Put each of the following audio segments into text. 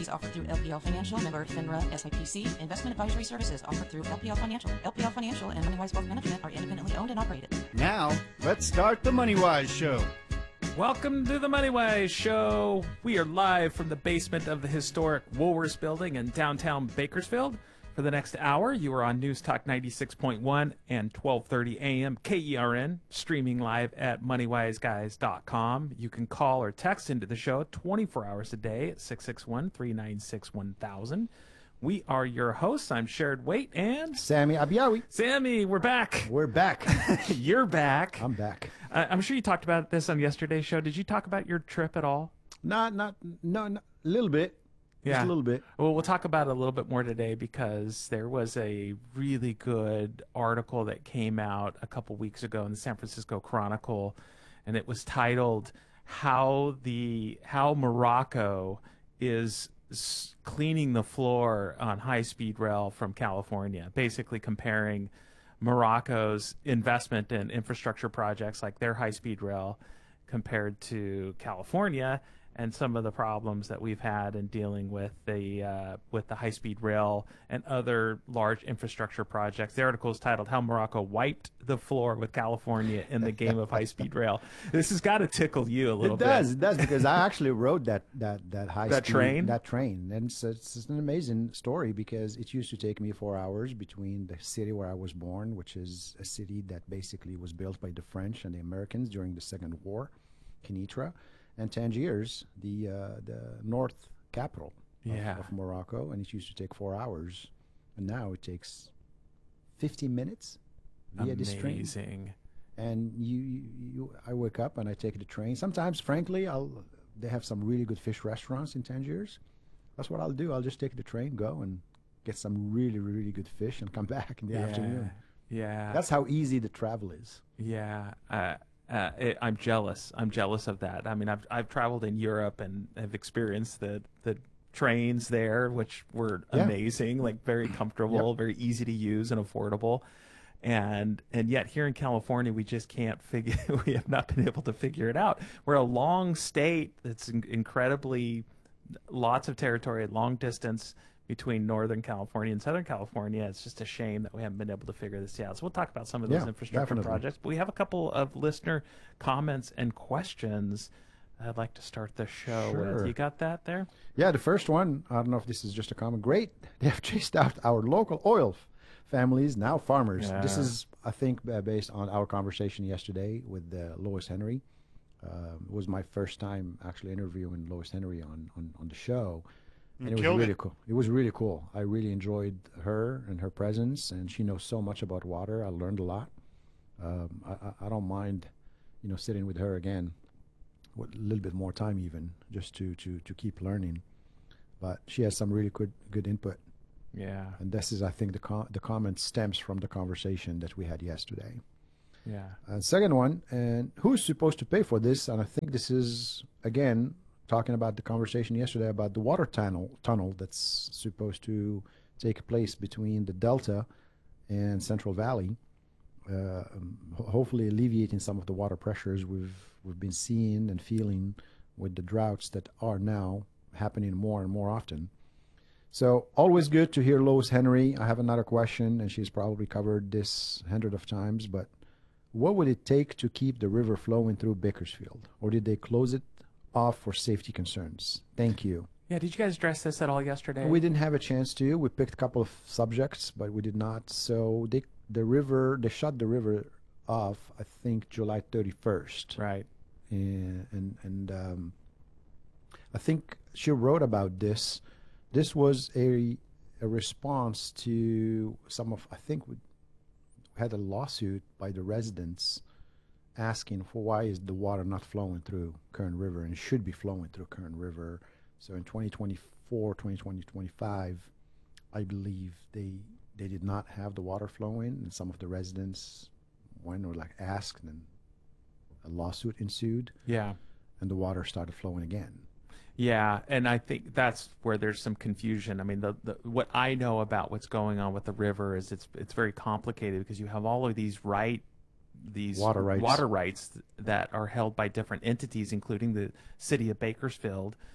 offered through LPL Financial, member FINRA SIPC. Investment advisory services offered through LPL Financial. LPL Financial and MoneyWise Wealth Management are independently owned and operated. Now, let's start the MoneyWise Show. Welcome to the MoneyWise Show. We are live from the basement of the historic Woolworths building in downtown Bakersfield. For the next hour, you are on News Talk 96.1 and 1230 AM KERN, streaming live at MoneyWiseGuys.com. You can call or text into the show 24 hours a day at 661-396-1000. We are your hosts. I'm Sherrod Waite and Sammy Abiyawi. Sammy, we're back. We're back. You're back. I'm back. I'm sure you talked about this on yesterday's show. Did you talk about your trip at all? No, a little bit. Yeah. Just a little bit. Well, we'll talk about it a little bit more today because there was a really good article that came out a couple weeks ago in the San Francisco Chronicle, and it was titled "How Morocco is Cleaning the Floor on High-Speed Rail from California," basically comparing Morocco's investment in infrastructure projects like their high-speed rail compared to California and some of the problems that we've had in dealing with the high-speed rail and other large infrastructure projects. The article is titled "How Morocco Wiped the Floor with California in the Game of High-Speed Rail." This has got to tickle you a little bit. It does, because I actually rode that high-speed train, and it's an amazing story because it used to take me 4 hours between the city where I was born, which is a city that basically was built by the French and the Americans during the Second War, Kenitra, and Tangiers, the north capital of Morocco, and it used to take 4 hours, and now it takes 50 minutes via this train. Amazing. And I wake up and I take the train. Sometimes, frankly, they have some really good fish restaurants in Tangiers. That's what I'll do. I'll just take the train, go and get some really, really good fish, and come back in the afternoon. Yeah. That's how easy the travel is. Yeah. I'm jealous. I'm jealous of that. I mean, I've traveled in Europe and have experienced the trains there, which were amazing, like very comfortable, very easy to use and affordable. And yet here in California, we just can't we have not been able to figure it out. We're a long state that's incredibly lots of territory, long distance between Northern California and Southern California. It's just a shame that we haven't been able to figure this out. So we'll talk about some of those infrastructure projects. But we have a couple of listener comments and questions I'd like to start the show with. You got that there? Yeah, the first one, I don't know if this is just a comment. Great. They have chased out our local oil families, now farmers. Yeah. This is, I think, based on our conversation yesterday with Lois Henry. It was my first time actually interviewing Lois Henry on the show. And it was really cool. It was really cool. I really enjoyed her and her presence, and she knows so much about water. I learned a lot. I don't mind, sitting with her again, with a little bit more time even, just to keep learning. But she has some really good input. Yeah. And this is, I think, the comment stems from the conversation that we had yesterday. Yeah. Second one, and who's supposed to pay for this? And I think this is, again, talking about the conversation yesterday about the water tunnel that's supposed to take place between the Delta and Central Valley, hopefully alleviating some of the water pressures we've been seeing and feeling with the droughts that are now happening more and more often. So always good to hear Lois Henry. I have another question, and she's probably covered this hundreds of times, but what would it take to keep the river flowing through Bakersfield? Or did they close it off for safety concerns? Thank you. Yeah, did you guys address this at all yesterday? We didn't have a chance to. We picked a couple of subjects, but we did not. So they shut the river off, I think, July 31st. Right. And I think she wrote about this. This was a response to I think we had a lawsuit by the residents asking for why is the water not flowing through Kern River, and should be flowing through Kern River. So in 2024, 2025, I believe they did not have the water flowing, and some of the residents went or asked, and a lawsuit ensued. Yeah. And the water started flowing again. Yeah, and I think that's where there's some confusion. I mean, what I know about what's going on with the river is it's very complicated because you have all of these water rights that are held by different entities, including the city of Bakersfield.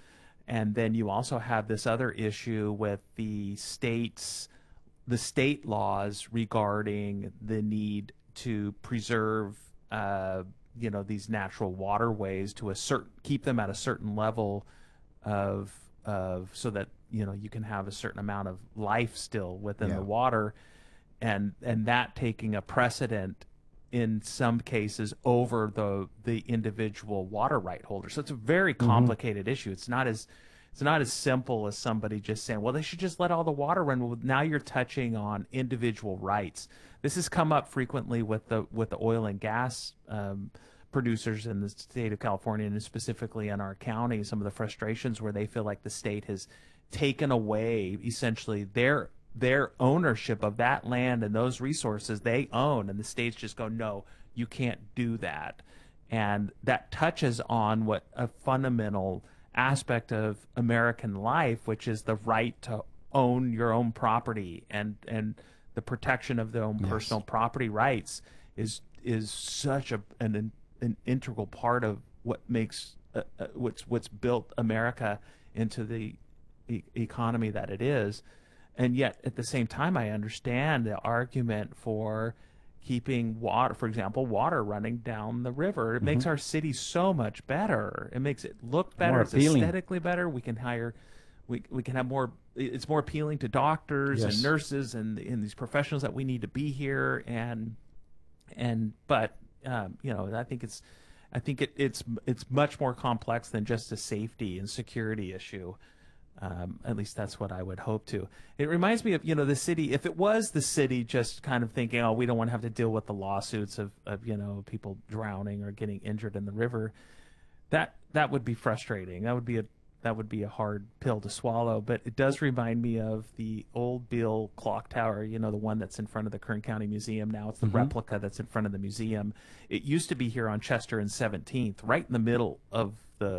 And then you also have this other issue with the state laws regarding the need to preserve, these natural waterways to keep them at a certain level of so that you can have a certain amount of life still within the water, and that taking a precedent in some cases over the individual water right holder. So it's a very complicated issue. It's not as simple as somebody just saying, well, they should just let all the water run. Well, now you're touching on individual rights. This has come up frequently with the oil and gas producers in the state of California, and specifically in our county, some of the frustrations where they feel like the state has taken away essentially their ownership of that land and those resources they own, and the states just go, no, you can't do that. And that touches on what a fundamental aspect of American life, which is the right to own your own property, and the protection of their own personal property rights is such an integral part of what makes what's built America into the economy that it is. And yet, at the same time, I understand the argument for keeping water, for example, water running down the river. It makes our city so much better. It makes it look better. It's aesthetically better. We can hire, we can have more. It's more appealing to doctors and nurses and these professionals that we need to be here. But I think it's much more complex than just a safety and security issue. At least that's what I would hope to. It reminds me of, the city, if it was the city just kind of thinking, oh, we don't want to have to deal with the lawsuits of people drowning or getting injured in the river, that would be frustrating. That would be a hard pill to swallow. But it does remind me of the old Beale clock tower, the one that's in front of the Kern County Museum now. It's the replica that's in front of the museum. It used to be here on Chester and 17th, right in the middle of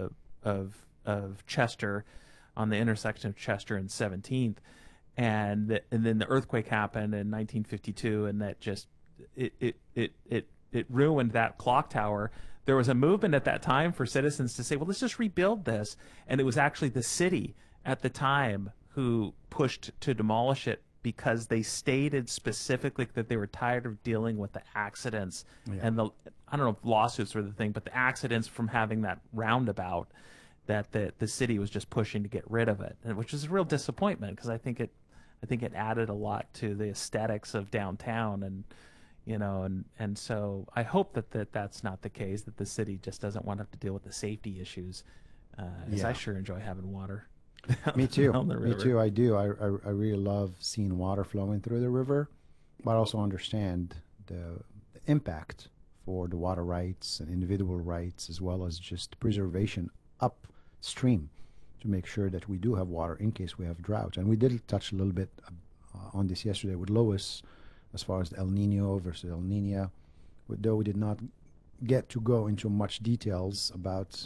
Chester, on the intersection of Chester and 17th, and then the earthquake happened in 1952, and that just it ruined that clock tower. There was a movement at that time for citizens to say, well, let's just rebuild this, and it was actually the city at the time who pushed to demolish it, because they stated specifically that they were tired of dealing with the accidents and I don't know if lawsuits were the thing, but the accidents from having that roundabout, that the city was just pushing to get rid of it, which is a real disappointment, because I think it added a lot to the aesthetics of downtown, and so I hope that that's not the case, that the city just doesn't want to have to deal with the safety issues, because I sure enjoy having water. Me too. Me Me too. I do. I really love seeing water flowing through the river, but I also understand the impact for the water rights and individual rights, as well as just preservation upstream, to make sure that we do have water in case we have drought. And we did touch a little bit on this yesterday with Lois, as far as the El Nino versus El Nina, though we did not get to go into much details about